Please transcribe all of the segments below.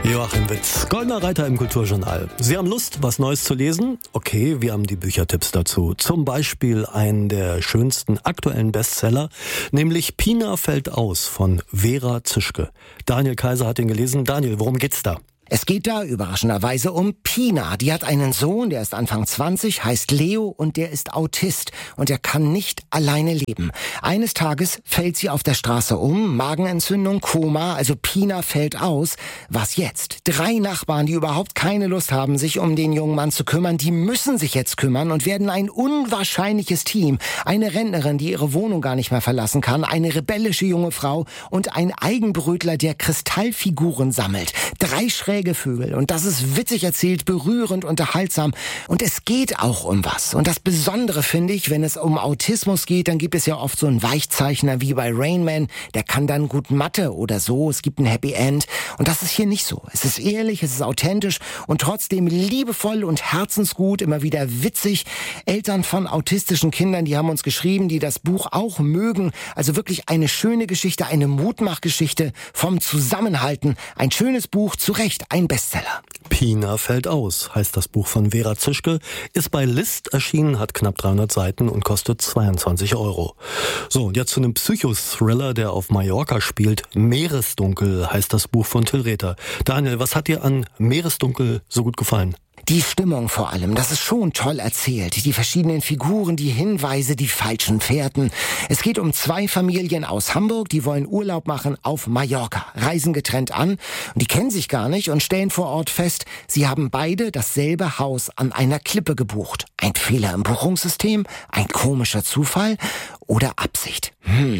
Joachim Witz, Goldener Reiter im Kulturjournal. Sie haben Lust, was Neues zu lesen? Okay, wir haben die Büchertipps dazu. Zum Beispiel einen der schönsten aktuellen Bestseller, nämlich Pina fällt aus von Vera Zischke. Daniel Kaiser hat ihn gelesen. Daniel, worum geht's da? Es geht da überraschenderweise um Pina. Die hat einen Sohn, der ist Anfang 20, heißt Leo und der ist Autist und er kann nicht alleine leben. Eines Tages fällt sie auf der Straße um, Magenentzündung, Koma, also Pina fällt aus. Was jetzt? 3 Nachbarn, die überhaupt keine Lust haben, sich um den jungen Mann zu kümmern, die müssen sich jetzt kümmern und werden ein unwahrscheinliches Team. Eine Rentnerin, die ihre Wohnung gar nicht mehr verlassen kann, eine rebellische junge Frau und ein Eigenbrötler, der Kristallfiguren sammelt. 3 schräge Vögel. Und das ist witzig erzählt, berührend, unterhaltsam. Und es geht auch um was. Und das Besondere finde ich, wenn es um Autismus geht, dann gibt es ja oft so einen Weichzeichner wie bei Rain Man. Der kann dann gut Mathe oder so. Es gibt ein Happy End. Und das ist hier nicht so. Es ist ehrlich, es ist authentisch und trotzdem liebevoll und herzensgut, immer wieder witzig. Eltern von autistischen Kindern, die haben uns geschrieben, die das Buch auch mögen. Also wirklich eine schöne Geschichte, eine Mutmachgeschichte vom Zusammenhalten. Ein schönes Buch, zu Recht ein Bestseller. Pina fällt aus, heißt das Buch von Vera Zischke, ist bei List erschienen, hat knapp 300 Seiten und kostet 22 €. So, und jetzt zu einem Psychothriller, der auf Mallorca spielt. Meeresdunkel heißt das Buch von Till Rether. Daniel, was hat dir an Meeresdunkel so gut gefallen? Die Stimmung vor allem, das ist schon toll erzählt. Die verschiedenen Figuren, die Hinweise, die falschen Fährten. Es geht um 2 Familien aus Hamburg, die wollen Urlaub machen auf Mallorca, reisen getrennt an und die kennen sich gar nicht und stellen vor Ort fest, sie haben beide dasselbe Haus an einer Klippe gebucht. Ein Fehler im Buchungssystem, ein komischer Zufall oder Absicht?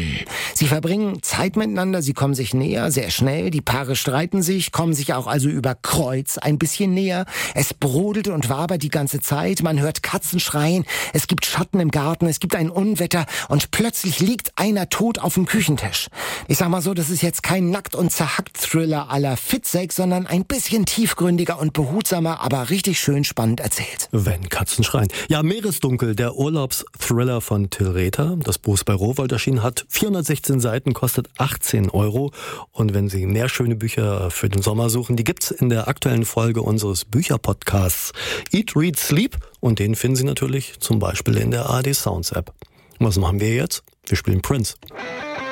Sie verbringen Zeit miteinander, sie kommen sich näher, sehr schnell, die Paare streiten sich, kommen sich auch also über Kreuz ein bisschen näher. Es brodelt und wabert die ganze Zeit, man hört Katzen schreien, es gibt Schatten im Garten, es gibt ein Unwetter und plötzlich liegt einer tot auf dem Küchentisch. Ich sag mal so, das ist jetzt kein Nackt- und Zerhackt-Thriller à la Fitzek, sondern ein bisschen tiefgründiger und behutsamer, aber richtig schön spannend erzählt. Wenn Katzen schreien. Ja, Meeresdunkel, der Urlaubsthriller von Till Rether. Das Buch ist bei Rowohlt erschienen, hat 416 Seiten, kostet 18 €. Und wenn Sie mehr schöne Bücher für den Sommer suchen, die gibt's in der aktuellen Folge unseres Bücherpodcasts Eat, Read, Sleep. Und den finden Sie natürlich zum Beispiel in der ARD Sounds App. Was machen wir jetzt? Wir spielen Prince.